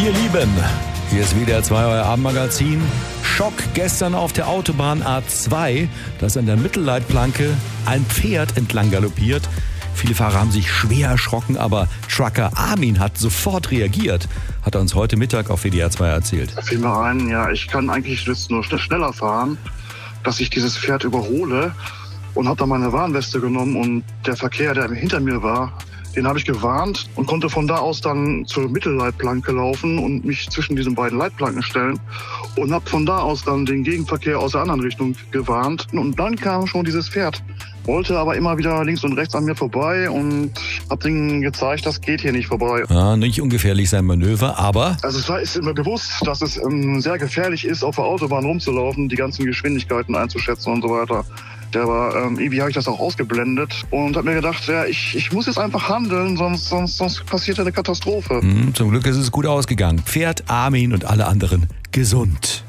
Ihr Lieben, hier ist WDR 2, euer Abendmagazin. Schock gestern auf der Autobahn A2, dass an der Mittelleitplanke ein Pferd entlang galoppiert. Viele Fahrer haben sich schwer erschrocken, aber Trucker Armin hat sofort reagiert. Hat er uns heute Mittag auf WDR 2 erzählt. Da fiel mir ein, ja, ich kann eigentlich jetzt nur schneller fahren, dass ich dieses Pferd überhole, und habe dann meine Warnweste genommen, und der Verkehr, der hinter mir war, den habe ich gewarnt und konnte von da aus dann zur Mittelleitplanke laufen und mich zwischen diesen beiden Leitplanken stellen und habe von da aus dann den Gegenverkehr aus der anderen Richtung gewarnt. Und dann kam schon dieses Pferd, wollte aber immer wieder links und rechts an mir vorbei, und habe denen gezeigt, das geht hier nicht vorbei. Ja, nicht ungefährlich sein Manöver, aber... Also ist mir bewusst, dass es sehr gefährlich ist, auf der Autobahn rumzulaufen, die ganzen Geschwindigkeiten einzuschätzen und so weiter. Aber irgendwie habe ich das auch ausgeblendet und habe mir gedacht, ja, ich muss jetzt einfach handeln, sonst passiert eine Katastrophe. Zum Glück ist es gut ausgegangen. Pferd, Armin und alle anderen gesund.